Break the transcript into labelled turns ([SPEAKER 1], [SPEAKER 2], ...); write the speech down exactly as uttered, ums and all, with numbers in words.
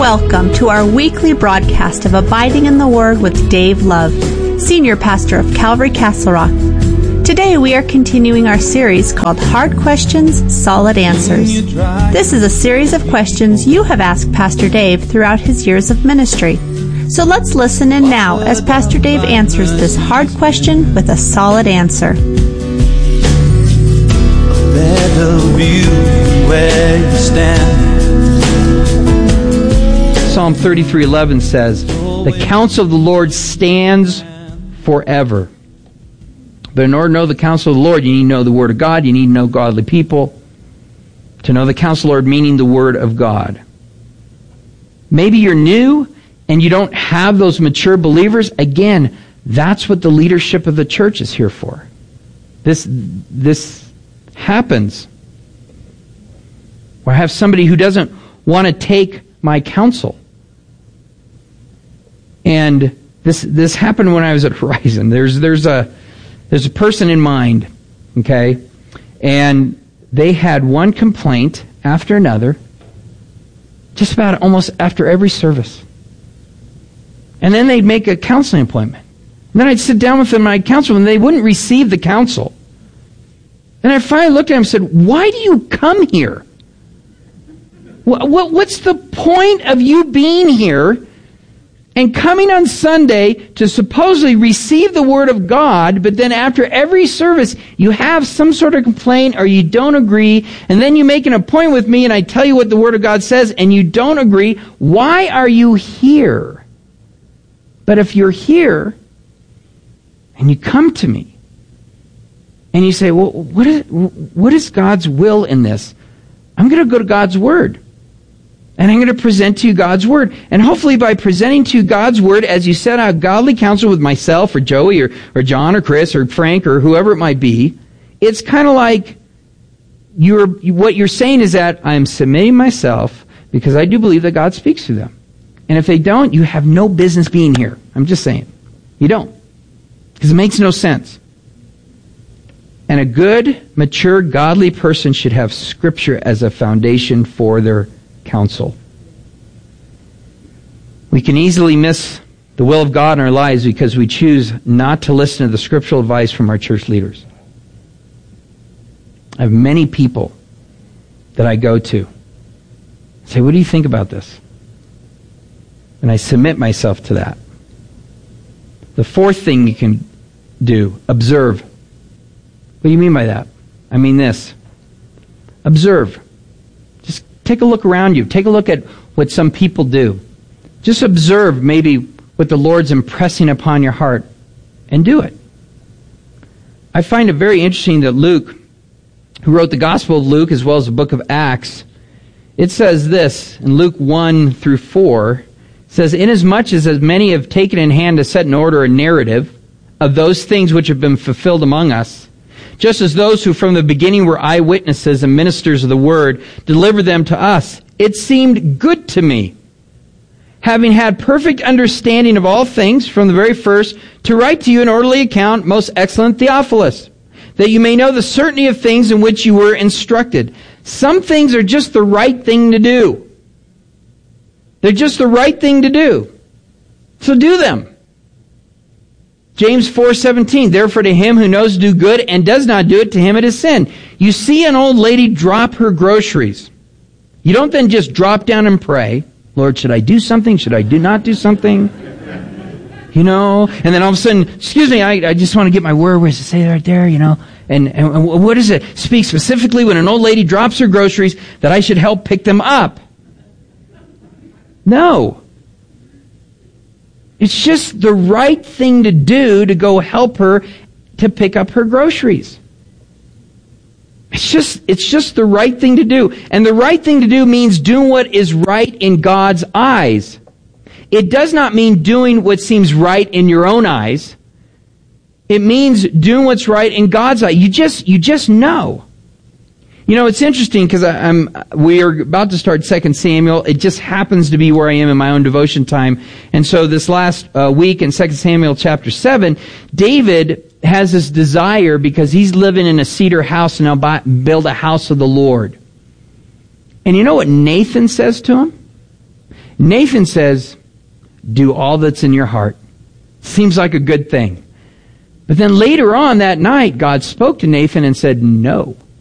[SPEAKER 1] Welcome to our weekly broadcast of Abiding in the Word with Dave Love, Senior Pastor of Calvary Castle Rock. Today we are continuing our series called Hard Questions, Solid Answers. This is a series of questions you have asked Pastor Dave throughout his years of ministry. So let's listen in now as Pastor Dave answers this hard question with a solid answer.
[SPEAKER 2] Better view where you stand.
[SPEAKER 3] Psalm thirty-three eleven says, "The counsel of the Lord stands forever." But in order to know the counsel of the Lord, you need to know the Word of God. You need to know godly people. To know the counsel of the Lord, meaning the Word of God. Maybe you're new and you don't have those mature believers. Again, that's what the leadership of the church is here for. This, this happens. Or I have somebody who doesn't want to take my counsel. And this this happened when I was at Horizon. There's there's a there's a person in mind, okay? And they had one complaint after another, just about almost after every service. And then they'd make a counseling appointment. And then I'd sit down with them and I'd counsel them, and they wouldn't receive the counsel. And I finally looked at them and said, "Why do you come here? What's the point of you being here and coming on Sunday to supposedly receive the Word of God, but then after every service you have some sort of complaint or you don't agree, and then you make an appointment with me and I tell you what the Word of God says and you don't agree? Why are you here? But if you're here and you come to me and you say, well, what is, what is God's will in this? I'm going to go to God's Word. And I'm going to present to you God's Word. And hopefully by presenting to you God's Word, as you set out godly counsel with myself or Joey or, or John or Chris or Frank or whoever it might be, it's kind of like you're, what you're saying is that I'm submitting myself because I do believe that God speaks through them. And if they don't, you have no business being here. I'm just saying. You don't. Because it makes no sense. And a good, mature, godly person should have Scripture as a foundation for their counsel. We can easily miss the will of God in our lives because we choose not to listen to the scriptural advice from our church leaders. I have many people that I go to say, "What do you think about this?" And I submit myself to that. The fourth thing you can do, observe. What do you mean by that? I mean this. Observe. Just take a look around you. Take a look at what some people do. Just observe maybe what the Lord's impressing upon your heart and do it. I find it very interesting that Luke, who wrote the Gospel of Luke as well as the book of Acts, it says this in Luke one through four, it says, "Inasmuch as as many have taken in hand to set in order a narrative of those things which have been fulfilled among us, just as those who from the beginning were eyewitnesses and ministers of the word delivered them to us, it seemed good to me, having had perfect understanding of all things from the very first, to write to you an orderly account, most excellent Theophilus, that you may know the certainty of things in which you were instructed." Some things are just the right thing to do. They're just the right thing to do. So do them. James four seventeen, "Therefore to him who knows to do good and does not do it, to him it is sin." You see an old lady drop her groceries. You don't then just drop down and pray, "Lord, should I do something? Should I do not do something?" You know, and then all of a sudden, "Excuse me, I, I just want to get my word." Where does it say right there, you know? And, and what does it speak specifically when an old lady drops her groceries that I should help pick them up? No. It's just the right thing to do to go help her to pick up her groceries. It's just, it's just the right thing to do. And the right thing to do means doing what is right in God's eyes. It does not mean doing what seems right in your own eyes. It means doing what's right in God's eye. You just, you just know. You know, it's interesting because I'm, we are about to start Second Samuel. It just happens to be where I am in my own devotion time. And so this last uh, week in Second Samuel chapter seven, David has this desire because he's living in a cedar house and now buy, build a house of the Lord. And you know what Nathan says to him? Nathan says, do all that's in your heart. Seems like a good thing. But then later on that night, God spoke to Nathan and said, no.